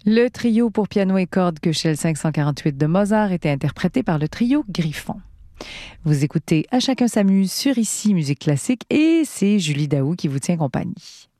Le trio pour piano et cordes Köchel 548 de Mozart était interprété par le trio Griffon. Vous écoutez À chacun s'amuse sur Ici Musique Classique et c'est Julie Daou qui vous tient compagnie.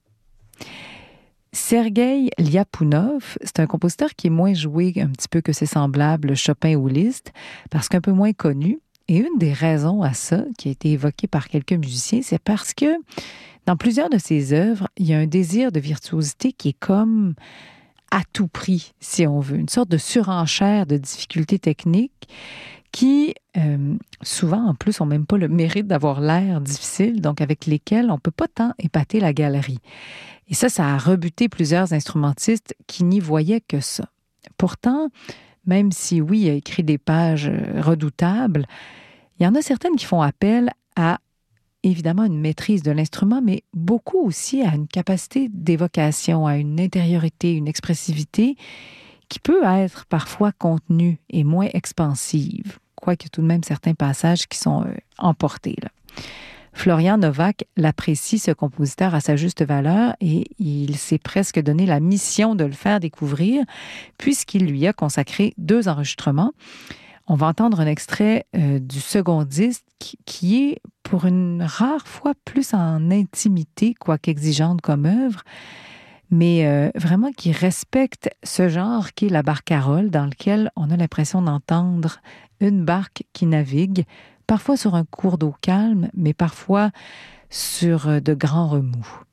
Sergueï Lyapounov, c'est un compositeur qui est moins joué un petit peu que ses semblables Chopin ou Liszt, parce qu'un peu moins connu. Et une des raisons à ça, qui a été évoquée par quelques musiciens, c'est parce que dans plusieurs de ses œuvres, il y a un désir de virtuosité qui est comme à tout prix, si on veut, une sorte de surenchère de difficultés techniques qui, souvent, en plus, n'ont même pas le mérite d'avoir l'air difficile, donc avec lesquels on ne peut pas tant épater la galerie. Et ça a rebuté plusieurs instrumentistes qui n'y voyaient que ça. Pourtant, même si, oui, il a écrit des pages redoutables, il y en a certaines qui font appel à, évidemment, une maîtrise de l'instrument, mais beaucoup aussi à une capacité d'évocation, à une intériorité, une expressivité qui peut être parfois contenue et moins expansive, quoique tout de même certains passages qui sont emportés, là. Florian Novak l'apprécie, ce compositeur, à sa juste valeur et il s'est presque donné la mission de le faire découvrir puisqu'il lui a consacré 2 enregistrements. On va entendre un extrait du second disque qui est pour une rare fois plus en intimité, quoique exigeante comme œuvre, mais vraiment qui respecte ce genre qui est la barcarolle, dans lequel on a l'impression d'entendre une barque qui navigue, parfois sur un cours d'eau calme, mais parfois sur de grands remous.